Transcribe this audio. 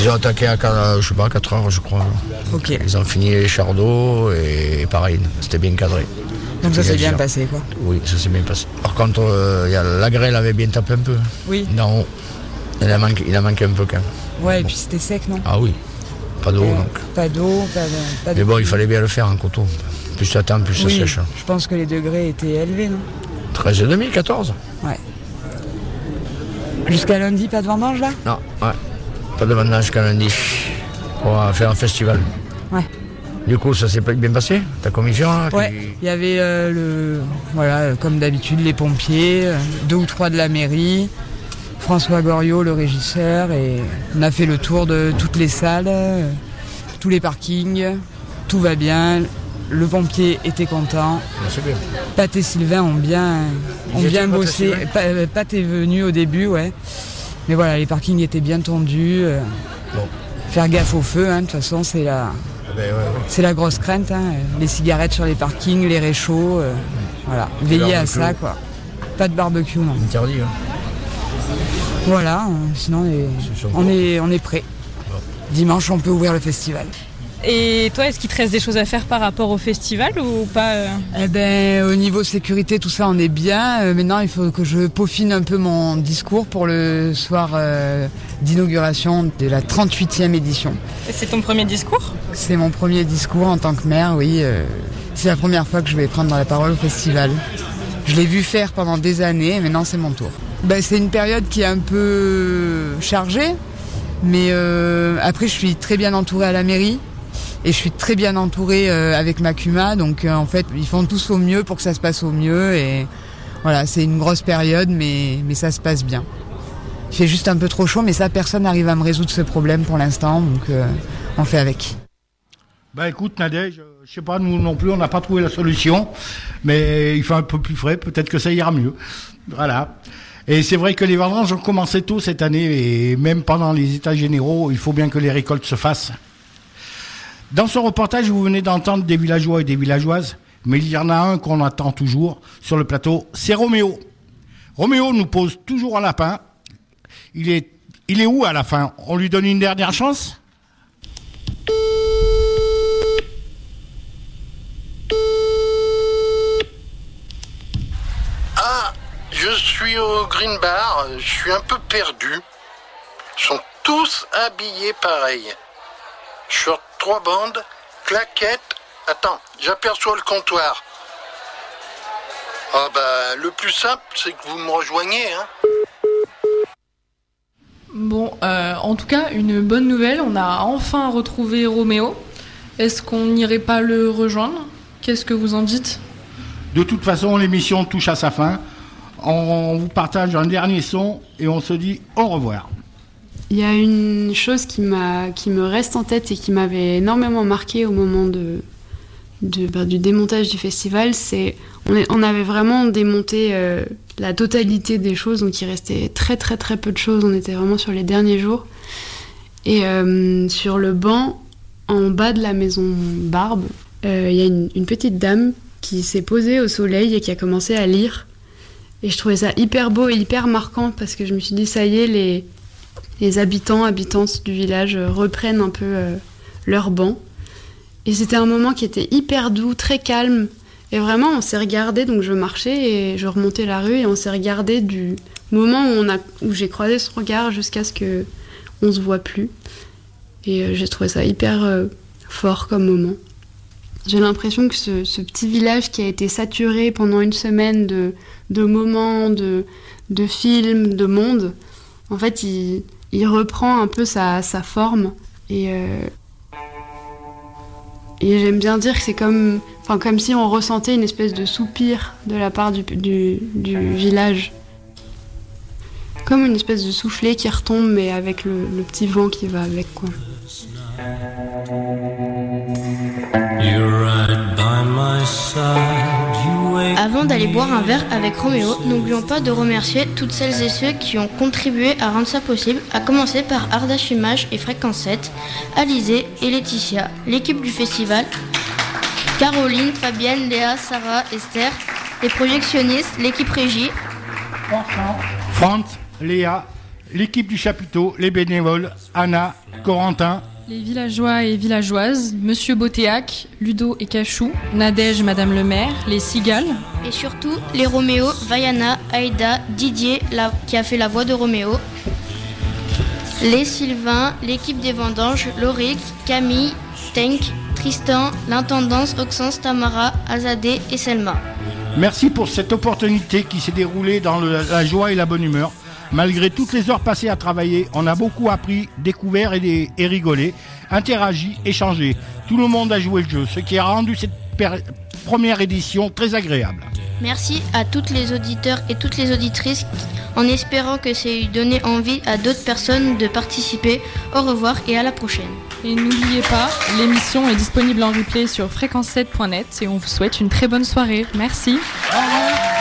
Ils ont attaqué à 4 heures, je crois. Ok. Ils ont fini les chars d'eau et pareil, c'était bien cadré. Donc ça s'est bien passé, quoi. Oui, ça s'est bien passé. Par contre, la grêle avait bien tapé un peu. Oui. Non, il a manqué un peu quand même. Ouais, et puis c'était sec, non? Ah oui, pas d'eau donc. Pas d'eau, pas de... Mais bon, il fallait bien le faire en coton. Plus ça tend, plus ça sèche. Je pense que les degrés étaient élevés, non? 13,5, 14. Ouais. Jusqu'à lundi, pas de vendange là? Non, ouais. Pas de vendange jusqu'à lundi. On va faire un festival. Ouais. Du coup, ça s'est bien passé, ta commission là, Ouais, il y avait comme d'habitude, les pompiers, 2 ou 3 de la mairie, François Goriot, le régisseur, et on a fait le tour de toutes les salles, tous les parkings, tout va bien, le pompier était content. C'est bien. Pat et Sylvain ont bien bossé. Pat est venu au début, ouais. Mais voilà, les parkings étaient bien tendus. Bon. Faire gaffe au feu, de toute façon, c'est c'est la grosse crainte. Les cigarettes sur les parkings, les réchauds. Voilà, veillez à ça, quoi. Pas de barbecue, non. Interdit. Voilà, sinon on est prêt. Bon. Dimanche, on peut ouvrir le festival. Et toi, est-ce qu'il te reste des choses à faire par rapport au festival ou pas Au niveau sécurité, tout ça, on est bien. Maintenant, il faut que je peaufine un peu mon discours pour le soir d'inauguration de la 38e édition. Et c'est ton premier discours ? C'est mon premier discours en tant que maire, oui. C'est la première fois que je vais prendre la parole au festival. Je l'ai vu faire pendant des années, et maintenant c'est mon tour. C'est une période qui est un peu chargée, mais après, je suis très bien entourée à la mairie. Et je suis très bien entourée avec Macuma, donc en fait, ils font tous au mieux pour que ça se passe au mieux. Et voilà, c'est une grosse période, mais ça se passe bien. Il fait juste un peu trop chaud, mais ça, personne n'arrive à me résoudre ce problème pour l'instant, donc on fait avec. Écoute, Nadège, je sais pas, nous non plus, on n'a pas trouvé la solution, mais il fait un peu plus frais, peut-être que ça ira mieux. Voilà. Et c'est vrai que les vendanges ont commencé tôt cette année, et même pendant les états généraux, il faut bien que les récoltes se fassent. Dans ce reportage, vous venez d'entendre des villageois et des villageoises, mais il y en a un qu'on attend toujours sur le plateau, c'est Roméo. Roméo nous pose toujours un lapin. Il est où à la fin ? On lui donne une dernière chance ? Ah, je suis au Green Bar, je suis un peu perdu. Ils sont tous habillés pareil. Sur 3 bandes, claquettes. Attends, j'aperçois le comptoir. Le plus simple, c'est que vous me rejoigniez, Bon, en tout cas, une bonne nouvelle, on a enfin retrouvé Roméo. Est-ce qu'on n'irait pas le rejoindre ? Qu'est-ce que vous en dites ? De toute façon, l'émission touche à sa fin. On vous partage un dernier son et on se dit au revoir. Il y a une chose qui me reste en tête et qui m'avait énormément marqué au moment du démontage du festival, c'est on avait vraiment démonté la totalité des choses, donc il restait très très très peu de choses, on était vraiment sur les derniers jours. Et sur le banc, en bas de la maison Barbe, il y a une petite dame qui s'est posée au soleil et qui a commencé à lire. Et je trouvais ça hyper beau et hyper marquant parce que je me suis dit, ça y est, les habitantes du village reprennent un peu leur banc. Et c'était un moment qui était hyper doux, très calme. Et vraiment, on s'est regardé, donc je marchais et je remontais la rue et on s'est regardé du moment où j'ai croisé son regard jusqu'à ce qu'on se voit plus. Et j'ai trouvé ça hyper fort comme moment. J'ai l'impression que ce petit village qui a été saturé pendant une semaine de moments, de films, de monde, en fait, il reprend un peu sa forme. Et j'aime bien dire que c'est comme si on ressentait une espèce de soupir de la part du village. Comme une espèce de soufflet qui retombe, mais avec le petit vent qui va avec, quoi. Avant d'aller boire un verre avec Roméo, n'oublions pas de remercier toutes celles et ceux qui ont contribué à rendre ça possible, à commencer par Ardèche Image et Fréquence 7, Alizé et Laetitia, l'équipe du festival, Caroline, Fabienne, Léa, Sarah, Esther, les projectionnistes, l'équipe régie, Franck, Léa, l'équipe du chapiteau, les bénévoles, Anna, Corentin, Les villageois et villageoises, Monsieur Botéac, Ludo et Cachou, Nadège, Madame le maire, les cigales. Et surtout, les Roméo, Vaiana, Aïda, Didier, qui a fait la voix de Roméo. Les Sylvains, l'équipe des vendanges, Lauric, Camille, Tenk, Tristan, l'intendance, Oxens, Tamara, Azadé et Selma. merci pour cette opportunité qui s'est déroulée dans la joie et la bonne humeur. Malgré toutes les heures passées à travailler, on a beaucoup appris, découvert et rigolé, interagi, échangé. Tout le monde a joué le jeu, ce qui a rendu cette première édition très agréable. Merci à tous les auditeurs et toutes les auditrices, en espérant que ça ait donné envie à d'autres personnes de participer. Au revoir et à la prochaine. Et n'oubliez pas, l'émission est disponible en replay sur fréquence7.net et on vous souhaite une très bonne soirée. Merci. Au revoir.